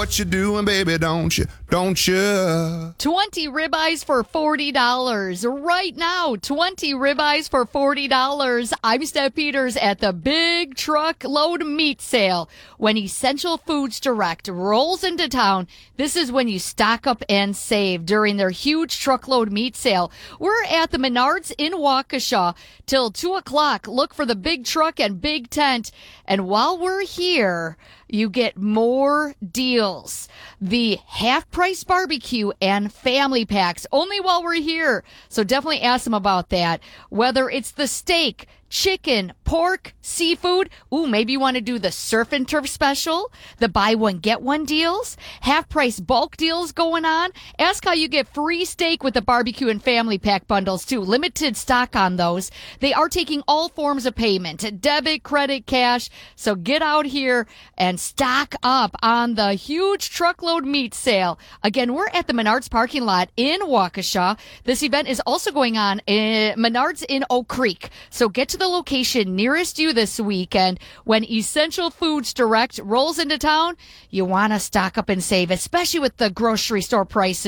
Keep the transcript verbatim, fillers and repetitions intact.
what you're doing, baby, don't you? Don't you? twenty ribeyes for forty dollars. Right now, twenty ribeyes for forty dollars. I'm Steph Peters at the Big Truckload Meat Sale. When Essential Foods Direct rolls into town, this is when you stock up and save during their huge truckload meat sale. We're at the Menards in Waukesha till two o'clock. Look for the big truck and big tent. And while we're here, you get more deals. The half-price barbecue and family packs, only while we're here. So definitely ask them about that. Whether it's the steak, chicken, pork, seafood. Ooh, maybe you want to do the surf and turf special, the buy one, get one deals, half-price bulk deals going on. Ask how you get free steak with the barbecue and family pack bundles, too. Limited stock on those. They are taking all forms of payment, debit, credit, cash. So get out here and stock up on the huge truckload meat sale. Again, we're at the Menards parking lot in Waukesha. This event is also going on in Menards in Oak Creek. So get to the location nearest you this weekend. When Essential Foods Direct rolls into town, you want to stock up and save, especially with the grocery store prices.